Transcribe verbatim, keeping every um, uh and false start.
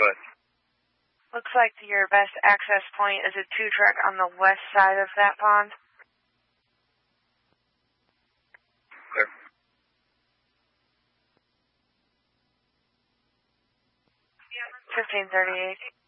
go ahead. Looks like your best access point is a two-track on the west side of that pond. Clear. fifteen thirty-eight.